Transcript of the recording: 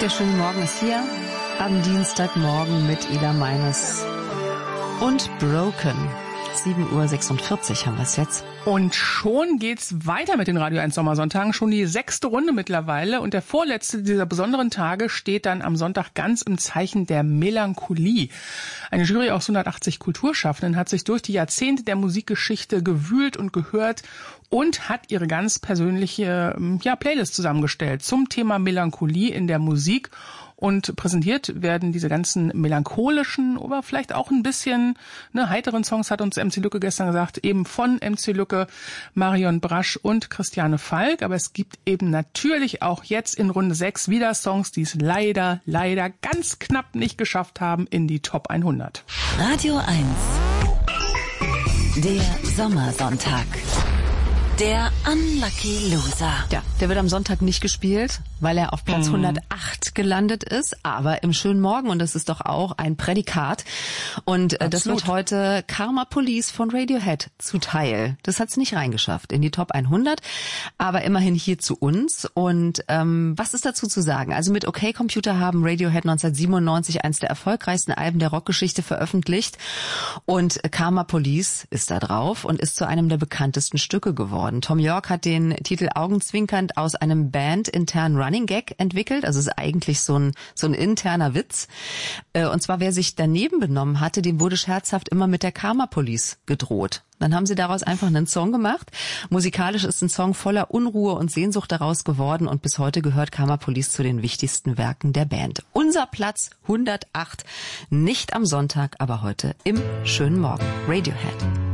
Der schöne Morgen ist hier am Dienstagmorgen mit Ida Meines und Broken. 7:46 Uhr haben wir es jetzt. Und schon geht's weiter mit den Radio 1 Sommersonntagen. Schon die 6. Runde mittlerweile. Und der vorletzte dieser besonderen Tage steht dann am Sonntag ganz im Zeichen der Melancholie. Eine Jury aus 180 Kulturschaffenden hat sich durch die Jahrzehnte der Musikgeschichte gewühlt und gehört und hat ihre ganz persönliche Playlist zusammengestellt zum Thema Melancholie in der Musik. Und präsentiert werden diese ganzen melancholischen, aber vielleicht auch ein bisschen heiteren Songs, hat uns MC Lücke gestern gesagt, eben von MC Lücke, Marion Brasch und Christiane Falk. Aber es gibt eben natürlich auch jetzt in Runde 6 wieder Songs, die es leider ganz knapp nicht geschafft haben in die Top 100. Radio 1, der Sommersonntag. Der Unlucky Loser. Ja, der wird am Sonntag nicht gespielt, weil er auf Platz 108 gelandet ist, aber im schönen Morgen, und das ist doch auch ein Prädikat. Und das wird heute Karma Police von Radiohead zuteil. Das hat's nicht reingeschafft in die Top 100, aber immerhin hier zu uns. Und was ist dazu zu sagen? Also mit OK Computer haben Radiohead 1997 eines der erfolgreichsten Alben der Rockgeschichte veröffentlicht. Und Karma Police ist da drauf und ist zu einem der bekanntesten Stücke geworden. Tom York hat den Titel augenzwinkernd aus einem bandinternen Running Gag entwickelt. Also es ist eigentlich so ein interner Witz. Und zwar, wer sich daneben benommen hatte, dem wurde scherzhaft immer mit der Karma Police gedroht. Dann haben sie daraus einfach einen Song gemacht. Musikalisch ist ein Song voller Unruhe und Sehnsucht daraus geworden und bis heute gehört Karma Police zu den wichtigsten Werken der Band. Unser Platz 108, nicht am Sonntag, aber heute im schönen Morgen. Radiohead.